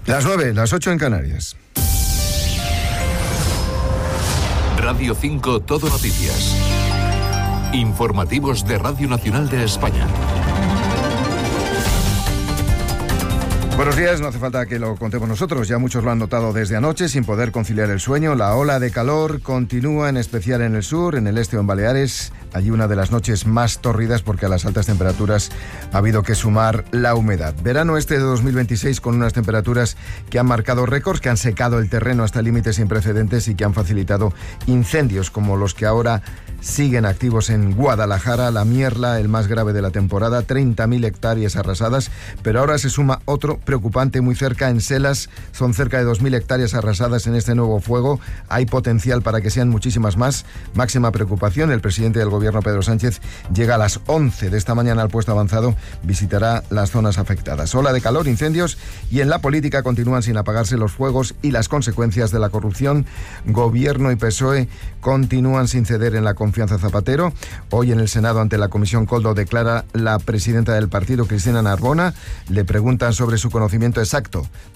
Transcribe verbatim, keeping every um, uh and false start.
Las nueve, las ocho en Canarias. Radio cinco Todo Noticias. Informativos de Radio Nacional de España. Buenos días, no hace falta que lo contemos nosotros, ya muchos lo han notado desde anoche, sin poder conciliar el sueño. La ola de calor continúa, en especial en el sur, en el este o en Baleares. Allí una de las noches más tórridas porque a las altas temperaturas ha habido que sumar la humedad. Verano este de dos mil veintiséis con unas temperaturas que han marcado récords, que han secado el terreno hasta límites sin precedentes y que han facilitado incendios como los que ahora siguen activos en Guadalajara, La Mierla, el más grave de la temporada, treinta mil hectáreas arrasadas, pero ahora se suma otro preocupante muy cerca, en Selas. Son cerca de dos mil hectáreas arrasadas en este nuevo fuego. Hay potencial para que sean muchísimas más. Máxima preocupación. El presidente del gobierno, Pedro Sánchez, llega a las once de esta mañana al puesto avanzado. Visitará las zonas afectadas. Ola de calor, incendios y en la política continúan sin apagarse los fuegos y las consecuencias de la corrupción. Gobierno y P S O E continúan sin ceder en la confianza Zapatero. Hoy en el Senado, ante la Comisión Koldo, declara la presidenta del partido, Cristina Narbona. Le preguntan sobre su conocimiento exacto